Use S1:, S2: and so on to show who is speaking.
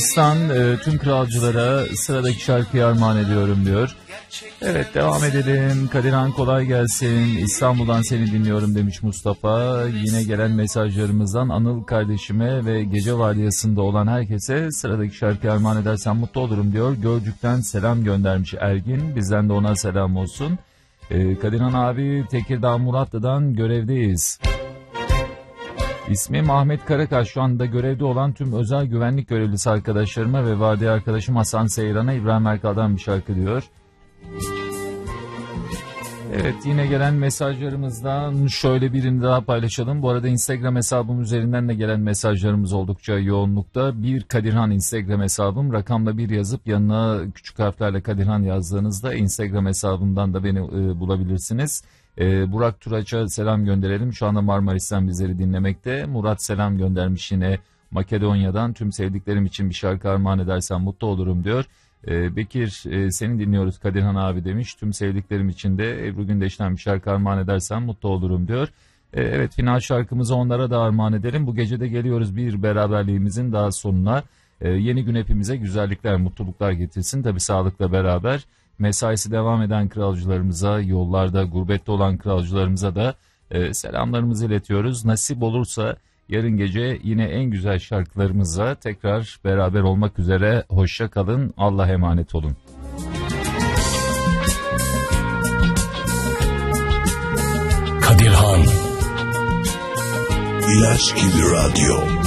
S1: Tüm kralcılara sıradaki şarkıyı armağan ediyorum diyor. Evet, devam edelim. Kadirhan kolay gelsin. İstanbul'dan seni dinliyorum demiş Mustafa. Yine gelen mesajlarımızdan Anıl kardeşime ve gece vardiyasında olan herkese sıradaki şarkıyı armağan edersen mutlu olurum diyor. Gölcük'ten selam göndermiş Ergin. Bizden de ona selam olsun. Kadirhan abi, Tekirdağ Muratlı'dan görevdeyiz. İsmim Ahmet Karakaş. Şu anda görevde olan tüm özel güvenlik görevlisi arkadaşlarıma ve vardiya arkadaşım Hasan Seyran'a İbrahim Erkal'dan bir şarkı diyor. Evet, yine gelen mesajlarımızdan şöyle birini daha paylaşalım. Bu arada Instagram hesabım üzerinden de gelen mesajlarımız oldukça yoğunlukta. Bir Kadirhan Instagram hesabım, rakamla 1 yazıp yanına küçük harflerle Kadirhan yazdığınızda Instagram hesabımdan da beni bulabilirsiniz. Burak Turaç'a selam gönderelim. Şu anda Marmaris'ten bizleri dinlemekte. Murat selam göndermiş yine Makedonya'dan. Tüm sevdiklerim için bir şarkı armağan edersen mutlu olurum diyor. Bekir seni dinliyoruz Kadirhan abi demiş. Tüm sevdiklerim için de Ebru Gündeş'ten bir şarkı armağan edersen mutlu olurum diyor. Evet, final şarkımızı onlara da armağan edelim. Bu gece de geliyoruz bir beraberliğimizin daha sonuna. Yeni gün hepimize güzellikler, mutluluklar getirsin. Tabii sağlıkla beraber. Mesaisi devam eden kralcılarımıza, yollarda gurbette olan kralcılarımıza da selamlarımızı iletiyoruz. Nasip olursa yarın gece yine en güzel şarkılarımızla tekrar beraber olmak üzere. Hoşça kalın, Allah'a emanet olun.
S2: Kadirhan İlaç gibi radyo.